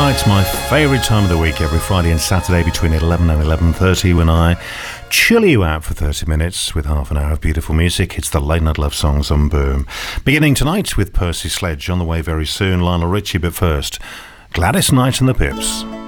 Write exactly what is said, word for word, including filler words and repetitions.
night, my favourite time of the week, every Friday and Saturday between eleven and eleven thirty, when I chill you out for thirty minutes with half an hour of beautiful music. It's the Late Night Love Songs on Boom. Beginning tonight with Percy Sledge, on the way very soon, Lionel Richie, but first, Gladys Knight and the Pips.